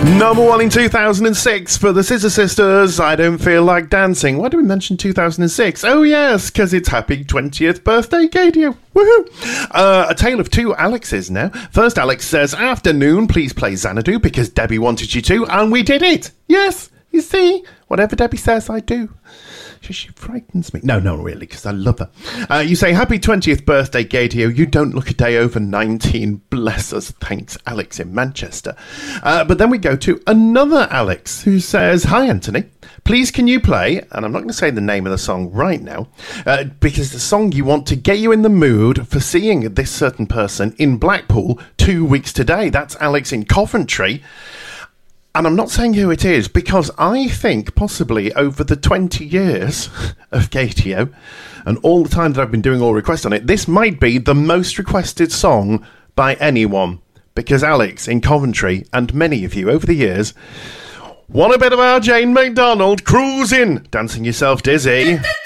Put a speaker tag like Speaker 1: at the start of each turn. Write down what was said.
Speaker 1: Number one in 2006 for the Scissor Sisters, I Don't Feel Like Dancing. Why do we mention 2006? Oh yes, because it's happy 20th birthday, Gadio. Woohoo! A tale of two Alexes now. First Alex says, afternoon, please play Xanadu because Debbie wanted you to, and we did it. Yes, you see, whatever Debbie says, I do. She frightens me. No, really, because I love her. You say, happy 20th birthday, Gadio. You don't look a day over 19. Bless us. Thanks, Alex in Manchester. But then we go to another Alex who says, hi, Anthony. Please, can you play, and I'm not going to say the name of the song right now, because the song you want to get you in the mood for seeing this certain person in Blackpool 2 weeks today. That's Alex in Coventry. And I'm not saying who it is, because I think possibly over the 20 years of Gadio and all the time that I've been doing all requests on it, this might be the most requested song by anyone. Because Alex in Coventry and many of you over the years want a bit of our Jane McDonald cruising, dancing yourself dizzy.